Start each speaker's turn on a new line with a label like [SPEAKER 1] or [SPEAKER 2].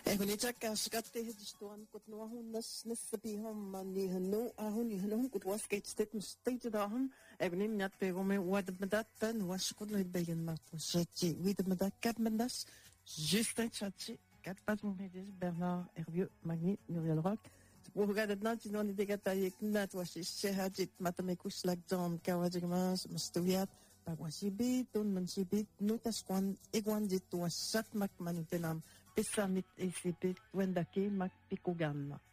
[SPEAKER 1] Egunitaka skatte hedistuan kut nuahun nasabihom mani hanu ahun hanu kut wasket state state dahum egunim nyat pegome wad madatan waskut le bayan ma posati wid madakat mandas Justin Chachi kat pas mon médis Bernard Hervieux Magni Muriel Rock pour regarder maintenant tu n'en es gataye knat washi shehajit matamekus lagdom kawadigmas mastuviat pagwasibit un mansibit nutasquan iguandit wasat mak manutenam Pesamit ECP Wendake Mak Pikogan.